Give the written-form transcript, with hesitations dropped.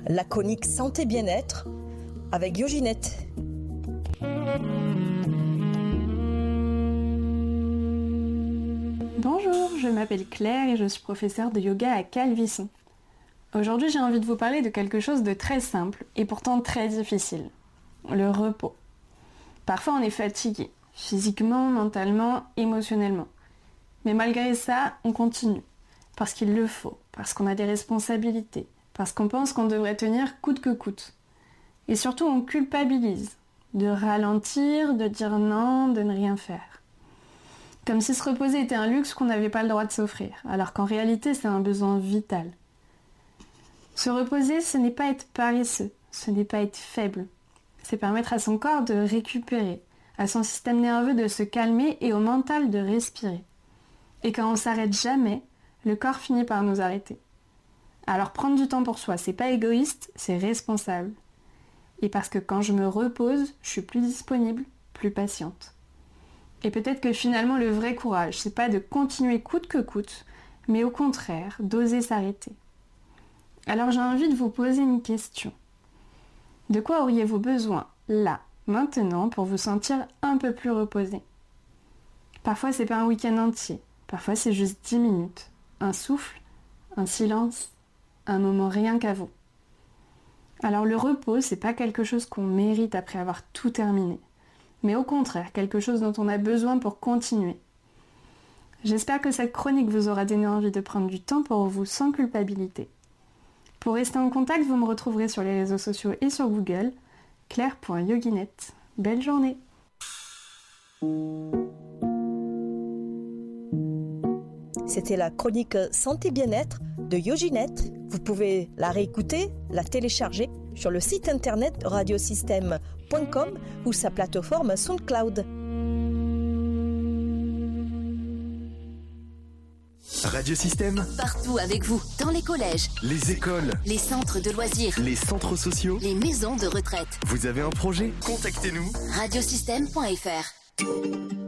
la chronique Santé Bien-être avec Yoginette. Bonjour, je m'appelle Claire et je suis professeure de yoga à Calvisson. Aujourd'hui, j'ai envie de vous parler de quelque chose de très simple et pourtant très difficile. Le repos. Parfois, on est fatigué, physiquement, mentalement, émotionnellement. Mais malgré ça, on continue. Parce qu'il le faut, parce qu'on a des responsabilités, parce qu'on pense qu'on devrait tenir coûte que coûte. Et surtout, on culpabilise de ralentir, de dire non, de ne rien faire. Comme si se reposer était un luxe qu'on n'avait pas le droit de s'offrir, alors qu'en réalité, c'est un besoin vital. Se reposer, ce n'est pas être paresseux, ce n'est pas être faible. C'est permettre à son corps de récupérer, à son système nerveux de se calmer et au mental de respirer. Et quand on s'arrête jamais, le corps finit par nous arrêter. Alors prendre du temps pour soi, c'est pas égoïste, c'est responsable. Et parce que quand je me repose, je suis plus disponible, plus patiente. Et peut-être que finalement le vrai courage, c'est pas de continuer coûte que coûte, mais au contraire, d'oser s'arrêter. Alors j'ai envie de vous poser une question. De quoi auriez-vous besoin, là, maintenant, pour vous sentir un peu plus reposé ? Parfois c'est pas un week-end entier, parfois c'est juste 10 minutes, un souffle, un silence, un moment rien qu'à vous. Alors le repos, c'est pas quelque chose qu'on mérite après avoir tout terminé, mais au contraire, quelque chose dont on a besoin pour continuer. J'espère que cette chronique vous aura donné envie de prendre du temps pour vous sans culpabilité. Pour rester en contact, vous me retrouverez sur les réseaux sociaux et sur Google, claire.yoginette. Belle journée! C'était la chronique Santé Bien-être de Yoginette. Vous pouvez la réécouter, la télécharger sur le site internet radiosystème.com ou sa plateforme SoundCloud. Radiosystème. Partout avec vous, dans les collèges, Les écoles. les centres de loisirs, Les centres sociaux. les maisons de retraite. Vous avez un projet ? Contactez-nous. Radiosystème.fr